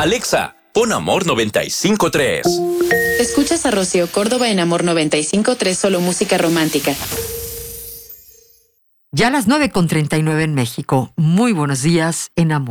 Alexa, pon Amor 95.3. Escuchas a Rocío Córdoba en Amor 95.3, solo música romántica. Ya a las 9:39 en México. Muy buenos días en Amor.